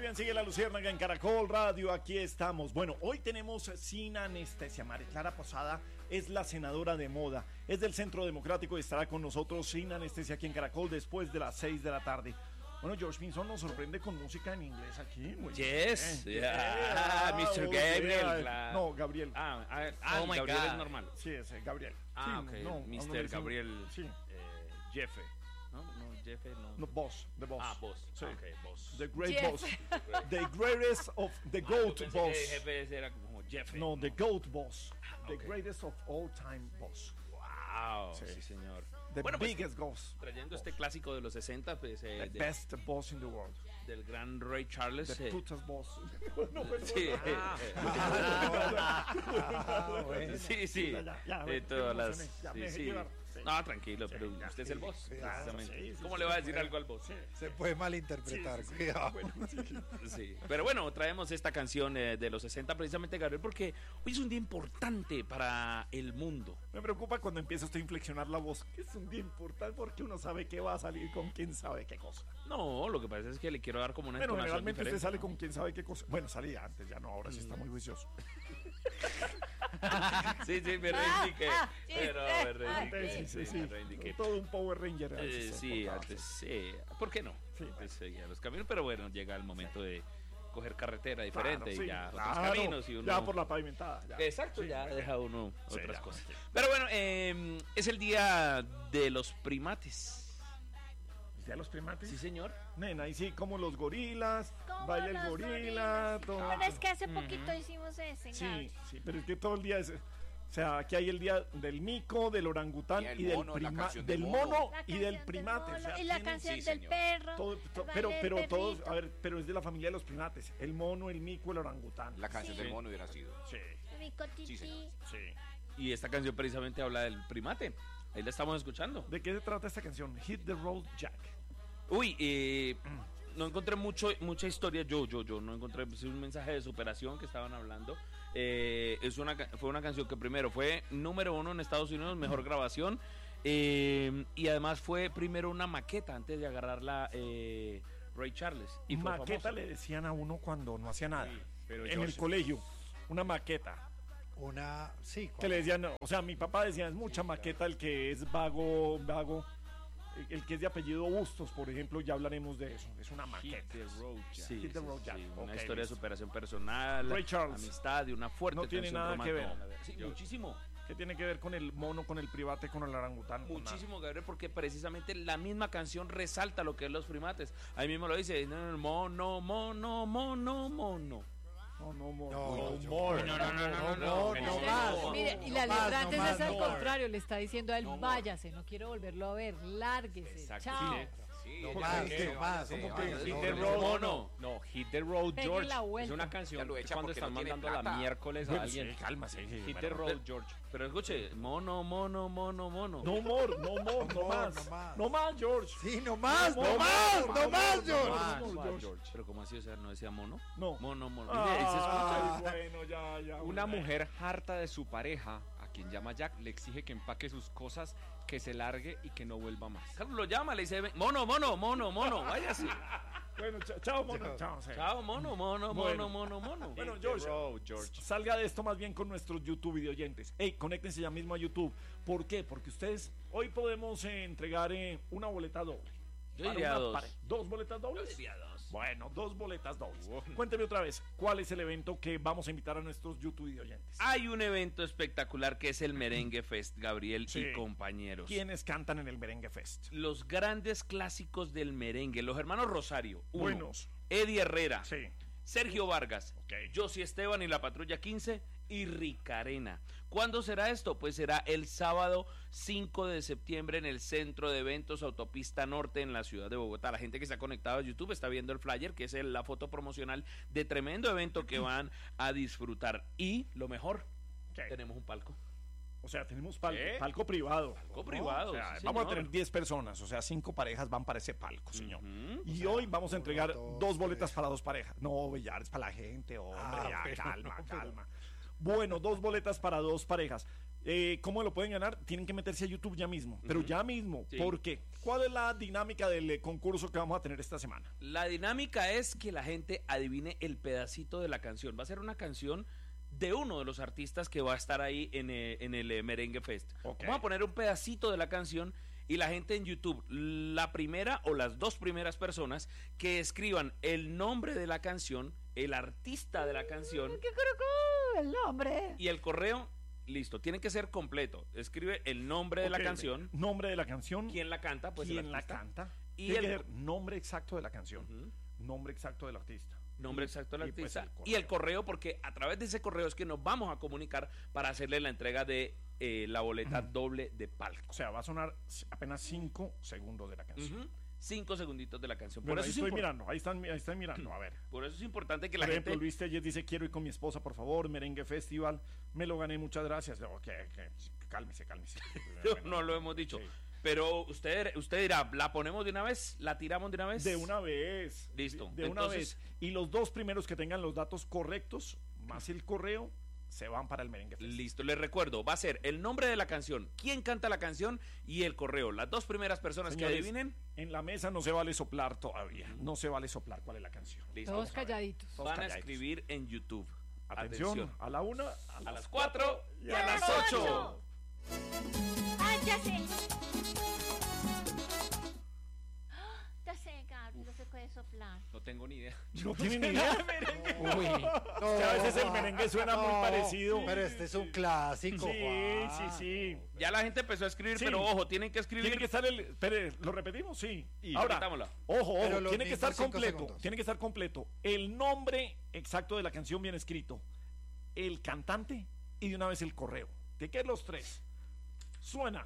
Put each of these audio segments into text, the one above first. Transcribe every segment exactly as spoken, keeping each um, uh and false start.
bien, sigue La Luciérnaga en Caracol Radio, aquí estamos. Bueno, hoy tenemos Sin Anestesia. María Clara Posada es la senadora de moda, es del Centro Democrático y estará con nosotros Sin Anestesia aquí en Caracol después de las seis de la tarde. Bueno, George Pinzón nos sorprende con música en inglés aquí. Muy yes, bien. yeah. mister Oh, Gabriel. yeah. No, Gabriel. Ah, ah, ah Oh my Gabriel God. es normal. Sí, es eh, Gabriel. Ah, sí, ok, no, mister no le dicen- Gabriel Sí, eh, Jefe. No, no, Jefe no. no, boss, the boss. Ah, boss. Sí. Ah, ok, boss. The great Jeff. boss. The greatest of the Ah, yo goat pensé boss. que Jefe era como Jefe. No, the goat boss. The ok. greatest of all time boss. Wow, sí, Sí. señor. The Bueno, pues, biggest boss. trayendo este clásico de los sesenta, pues, eh, The de- best boss in the world. del gran Ray Charles. The eh, putas boss. no, pues, Sí, Ah, bueno. sí, sí. Ya, ya, ya, de bueno, todas me las. emocioné, ya me Sí, dejé sí. llevar, sí. No, tranquilo, Sí, pero ya, usted es sí, el boss, sí, precisamente. sí, sí, ¿Cómo sí, le va a sí, decir sí. algo al boss? Sí, Se puede malinterpretar, sí, sí. cuidado. Bueno, sí. Sí. Pero bueno, traemos esta canción eh, de los sesenta precisamente, Gabriel, porque hoy es un día importante para el mundo. Me preocupa cuando empieza usted a inflexionar la voz, que es un día importante porque uno sabe que va a salir con quién sabe qué cosa. No, lo que pasa es que le quiero dar como una Bueno, entonación generalmente usted diferente, sale ¿no? con quién sabe qué cosa. Bueno, salía antes, ya no, ahora sí está muy juicioso. Sí, sí, me reivindiqué. Ah, ah, sí, Pero eh, me reivindiqué. Sí, sí, sí, sí. me reivindiqué. Todo un Power Ranger. Eh, antes se sí, portaba. antes sí. ¿Por qué no? Sí, Antes seguía los caminos, pero bueno, llega el momento de coger carretera diferente Claro, sí, y ya claro, otros caminos y uno. Ya por la pavimentada. ya. Exacto, Sí, ya sí. deja uno Sí, otras ya, cosas. sí. Pero bueno, eh, es el día de los primates. ¿Ya los primates? Sí, señor. Nena, y sí, como los gorilas, ¿Cómo baila el los gorila, gorilas? todo. Bueno, es que hace poquito hicimos ese. Sí, Gaby. sí, pero es que todo el día es... O sea, aquí hay el día del mico, del orangután Y el y del mono, la primate, canción del del mono mono. La y del canción primate. mono O sea, y la tienen- canción sí, del señor. perro. todo- el to- baile pero, del pero todos, perrito. a ver, pero es de la familia de los primates. El mono, el mico, el orangután. La canción Sí. del mono hubiera sido. Sí, Rico tití. señor. sí. Y esta canción precisamente habla del primate. Ahí la estamos escuchando. ¿De qué se trata esta canción? Hit the Road Jack. Uy, eh, no encontré mucho, mucha historia. Yo, yo, yo no encontré pues, un mensaje de superación que estaban hablando. Eh, es una, ca- fue una canción que primero fue número uno en Estados Unidos, mejor grabación. eh, y además fue primero una maqueta antes de agarrarla eh, Ray Charles. Y fue Maqueta famosa. le decían a uno cuando no hacía nada. Sí, pero en George- el colegio, una maqueta. Una, sí, Que le decían, o sea, mi papá decía, es mucha maqueta el que es vago, vago. El- El que es de apellido Bustos, por ejemplo, ya hablaremos de eso. Es una Hit maqueta. the Road Jack. Sí, Hit the sí, Road sí, Jack. sí, una Ok, historia listo. de superación personal, Ray Charles. amistad y una fuerte No tiene tensión nada que ver. romántica. Sí, muchísimo. ¿Qué tiene que ver con el mono, con el private, con el orangután? Con nada. Muchísimo, Gabriel, porque precisamente la misma canción resalta lo que es los primates. Ahí mismo lo dice, no, no, mono, mono, mono, mono. No, no, mo- No, no, yo- more. No, no, no, no, no, no, no, no no, más. no. Mire, y la No más, letra no antes más, es al no. contrario, le está diciendo a él, No more. váyase, no quiero volverlo a ver, lárguese, Exacto, chao. sí, Sí, No ya más, sé, no más. sí, ¿Cómo vaya, que sí, hit no, the no, road? Mono. No, Hit the Road Pegue George. la vuelta. Es una Ya canción lo que echa cuando porque están no tiene mandando la plata. miércoles a Bueno, alguien. sí, cálmase. sí, Hit bueno. the Road George. Pero escuche, mono, mono, mono, mono. No more, no more, no, more, más. no más. No más, George. Sí, no más, No no, más, más, no no más, más, George. no Ah, more, no, George. George. Pero como así, o sea, no decía mono. No. Mono, mono. Mire, ahí se escucha. Ay, bueno, ya, ya. Una bueno. mujer harta de su pareja, a quien llama Jack, le exige que empaque sus cosas, que se largue y que no vuelva más. Carlos lo llama, le dice, ven, mono, mono, mono, mono, váyase. Bueno, cha- chao, mono. Chao, sí. Chao, mono, mono, Bueno. mono, mono, mono. Bueno, Hit the George, road, George. salga de esto más bien con nuestros YouTube videoyentes. Ey, conéctense ya mismo a YouTube. ¿Por qué? Porque ustedes hoy podemos eh, entregar eh, una boleta doble. Yo Para diría una dos. pare- ¿Dos boletas dobles? Yo diría dos. Bueno, dos boletas dobles. Bueno. Cuénteme otra vez, ¿cuál es el evento que vamos a invitar a nuestros YouTube videoyentes? Hay un evento espectacular que es el Merengue Fest, Gabriel Sí. y compañeros. ¿Quiénes cantan en el Merengue Fest? Los grandes clásicos del merengue, los hermanos Rosario. uno. Buenos. Eddie Herrera. Sí. Sergio Vargas, Ok. Josie Esteban y la Patrulla quince y Ricarena. ¿Cuándo será esto? Pues será el sábado cinco de septiembre en el Centro de Eventos Autopista Norte en la ciudad de Bogotá. La gente que está conectada a YouTube está viendo el flyer, que es el- la foto promocional de tremendo evento que van a disfrutar. Y lo mejor, ¿Qué? tenemos un palco. O sea, tenemos palco, ¿Qué? palco privado. Palco privado, O sea, sí, vamos a señor. tener diez personas, o sea, cinco parejas van para ese palco, señor. Ujú. Y hoy vamos a entregar dos, dos boletas tres. para dos parejas. No, Bellar, es para la gente, hombre, Ah, ya, pero calma, no, pero- calma. Bueno, dos boletas para dos parejas. Eh, ¿Cómo lo pueden ganar? Tienen que meterse a YouTube ya mismo, pero Ujú. ya mismo. Sí. ¿Por qué? ¿Cuál es la dinámica del eh, concurso que vamos a tener esta semana? La dinámica es que la gente adivine el pedacito de la canción. Va a ser una canción de uno de los artistas que va a estar ahí en, eh, en el eh, Merengue Fest. Ok. Vamos a poner un pedacito de la canción y la gente en YouTube, la primera o las dos primeras personas que escriban el nombre de la canción, el artista de la canción ¡Qué caraco! El nombre. y el correo, listo, tiene que ser completo. Escribe el nombre de Ok, la canción, Nombre de la canción. quién la canta, pues el ¿Quién la artista. canta? Y Tiene el- que ser nombre exacto de la canción. Ujú. Nombre exacto del artista. Nombre exacto del Y, pues, artista el y el correo, porque a través de ese correo es que nos vamos a comunicar para hacerle la entrega de eh, la boleta doble de palco. O sea, va a sonar apenas cinco segundos de la canción. Ujú. Cinco segunditos de la canción. Bueno, Por, ahí eso es estoy impor- mirando, ahí están, ahí estoy mirando. A ver. por eso es importante que la Por ejemplo, gente... Luis Telles dice, quiero ir con mi esposa, por favor, Merengue Festival. Me lo gané, muchas gracias. No, que- que- cálmese, cálmese. No lo hemos dicho. Sí. Pero usted, usted dirá, ¿la ponemos de una vez? ¿La tiramos de una vez? De una vez. Listo. De una Entonces- vez. Y los dos primeros que tengan los datos correctos, más el correo, se van para el Merengue Festival. Listo, les recuerdo, va a ser el nombre de la canción, quién canta la canción y el correo. Las dos primeras personas Señores, que adivinen, En la mesa no se vale soplar todavía. No se vale soplar cuál es la canción. listo, Todos vamos a ver. calladitos. Todos Van a calladitos. escribir en YouTube. Atención, a la una, A las cuatro y a las las ocho. ocho. Ah, ya sé. Ah, Ya sé, Gabriel, no se puede soplar. No tengo ni idea. No tienen ni idea. Uy, Que a veces el merengue suena muy parecido. Pero este es un clásico. Sí, Juan. sí, sí. Ya la gente empezó a escribir, Sí. pero ojo, tienen que escribir. Tiene que estar el. Espere, ¿lo repetimos? Sí. Y Ahora, repetámosla. ojo, Pero ojo, los tiene que mismos estar cinco completo. segundos. Tiene que estar completo. El nombre exacto de la canción bien escrito, el cantante y de una vez el correo. ¿De qué los tres? Suena.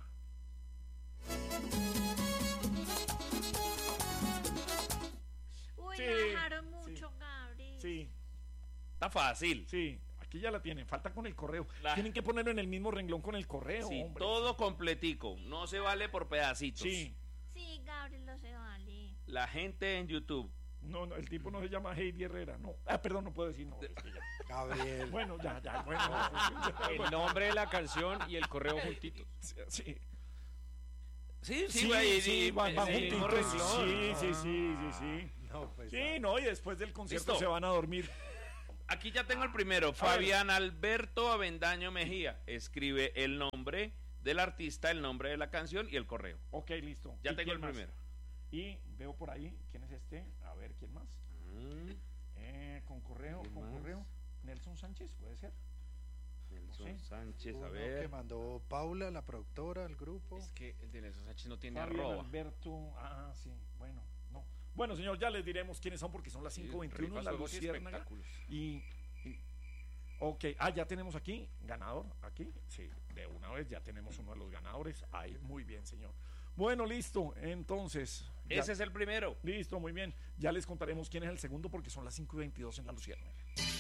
Uy, Sí, me dejaron sí. mucho, Gabriel. Sí, Está fácil. sí. Aquí ya la tienen. Falta con el correo. La- Tienen que ponerlo en el mismo renglón con el correo, Sí, hombre. todo completico. No se vale por pedacitos. Sí. Sí, Gabriel, no se vale. La gente en YouTube. No, no, el tipo no se llama Heidi Herrera. No. Ah, perdón, no puedo decir no. es que ya. Gabriel. Bueno, ya, ya. Bueno, El nombre de la canción y el correo juntitos. sí. Sí, sí, Sí, güey, sí, y- van, van sí, juntitos. renglón. Sí, sí, sí, sí, sí. No, pues, Sí, no, y después del concierto Listo. se van a dormir. Aquí ya tengo el primero. Fabián Alberto Avendaño Mejía. Escribe el nombre del artista, el nombre de la canción y el correo. Ok, listo. Ya ¿Y tengo quién el más? primero. Y veo por ahí, ¿quién es este? A ver, ¿quién más? Mm, Eh, con correo, ¿Quién con más? correo. Nelson Sánchez, puede ser. Nelson sé. Sánchez, uno a que ver. mandó Paula, la productora, al grupo. Es que el de Nelson Sánchez no tiene Fabián arroba. Alberto. Ah, sí, bueno, no. Bueno, señor, ya les diremos quiénes son porque son las cinco veintiuno en la Rifas, juegos y Luciérnaga. espectáculos. Y, y- ok, ah, ya tenemos aquí ganador, aquí, sí, de una vez ya tenemos uno de los ganadores, ahí, muy bien, señor. Bueno, listo, entonces, ya- Ese es el primero. listo, muy bien, ya les contaremos quién es el segundo porque son las cinco y veintidós en la Luciérnaga.